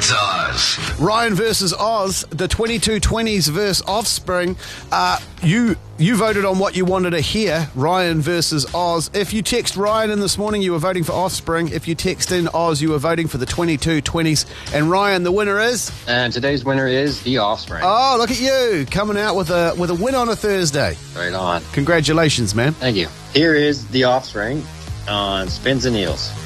It's Oz. Ryan versus Oz, the 2220s versus Offspring. You voted on what you wanted to hear, Ryan versus Oz. If you text Ryan in this morning, you were voting for Offspring. If you text in Oz, you were voting for the 2220s. And Ryan, the winner is? And today's winner is The Offspring. Oh, look at you, coming out with a win on a Thursday. Right on. Congratulations, man. Thank you. Here is The Offspring on Spins and Needles.